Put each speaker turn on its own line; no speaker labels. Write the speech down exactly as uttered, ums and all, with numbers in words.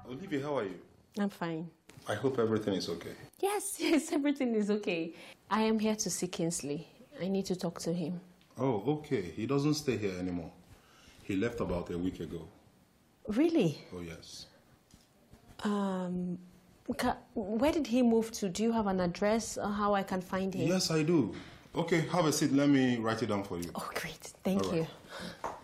Olivia, how are you?
I'm fine.
I hope everything is okay.
Yes, yes, everything is okay. I am here to see Kingsley. I need to talk to him.
Oh, okay. He doesn't stay here anymore. He left about a week ago.
Really?
Oh, yes.
Um, where did he move to? Do you have an address or how I can find him?
Yes, I do. Okay, have a seat. Let me write it down for you.
Oh, great. Thank
All
you.
Right.